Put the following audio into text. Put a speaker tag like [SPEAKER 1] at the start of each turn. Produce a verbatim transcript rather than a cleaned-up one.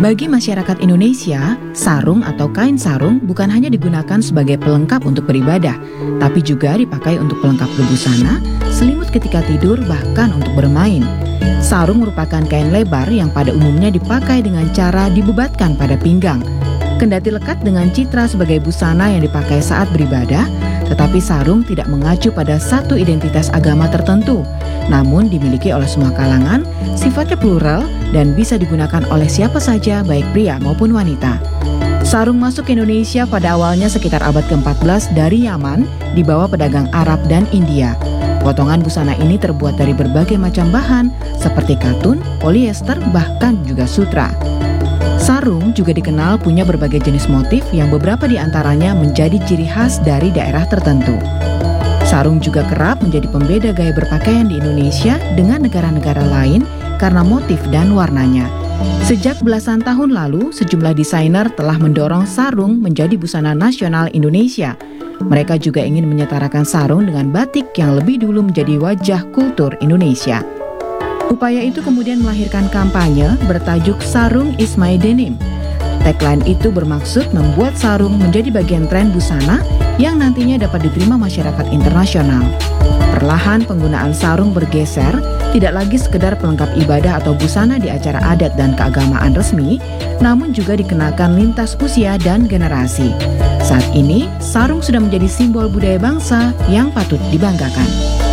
[SPEAKER 1] Bagi masyarakat Indonesia, sarung atau kain sarung bukan hanya digunakan sebagai pelengkap untuk beribadah, tapi juga dipakai untuk pelengkap berbusana, selimut ketika tidur, bahkan untuk bermain. Sarung merupakan kain lebar yang pada umumnya dipakai dengan cara dibebatkan pada pinggang. Kendati lekat dengan citra sebagai busana yang dipakai saat beribadah, tetapi sarung tidak mengacu pada satu identitas agama tertentu, namun dimiliki oleh semua kalangan, sifatnya plural, dan bisa digunakan oleh siapa saja, baik pria maupun wanita. Sarung masuk ke Indonesia pada awalnya sekitar abad keempat belas dari Yaman, dibawa pedagang Arab dan India. Potongan busana ini terbuat dari berbagai macam bahan, seperti katun, polyester, bahkan juga sutra. Sarung juga dikenal punya berbagai jenis motif yang beberapa di antaranya menjadi ciri khas dari daerah tertentu. Sarung juga kerap menjadi pembeda gaya berpakaian di Indonesia dengan negara-negara lain karena motif dan warnanya. Sejak belasan tahun lalu, sejumlah desainer telah mendorong sarung menjadi busana nasional Indonesia. Mereka juga ingin menyetarakan sarung dengan batik yang lebih dulu menjadi wajah kultur Indonesia. Upaya itu kemudian melahirkan kampanye bertajuk Sarung is my denim. Tagline itu bermaksud membuat sarung menjadi bagian tren busana yang nantinya dapat diterima masyarakat internasional. Perlahan penggunaan sarung bergeser, tidak lagi sekedar pelengkap ibadah atau busana di acara adat dan keagamaan resmi, namun juga dikenakan lintas usia dan generasi. Saat ini, sarung sudah menjadi simbol budaya bangsa yang patut dibanggakan.